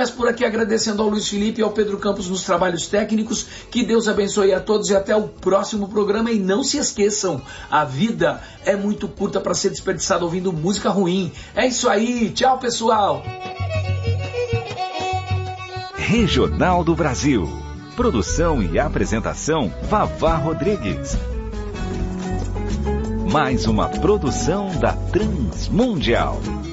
despeço por aqui agradecendo ao Luiz Felipe e ao Pedro Campos nos trabalhos técnicos. Que Deus abençoe a todos e até o próximo programa. E não se esqueçam, a vida é muito curta para ser desperdiçada ouvindo música ruim. É isso aí, tchau pessoal! Regional do Brasil. Produção e apresentação Vavá Rodrigues. Mais uma produção da Transmundial.